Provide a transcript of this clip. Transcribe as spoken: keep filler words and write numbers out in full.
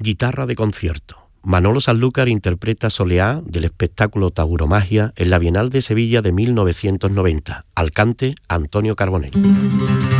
Guitarra de concierto. Manolo Sanlúcar interpreta Soleá del espectáculo Tauromagia en la Bienal de Sevilla de mil novecientos noventa. Al cante, Antonio Carbonell.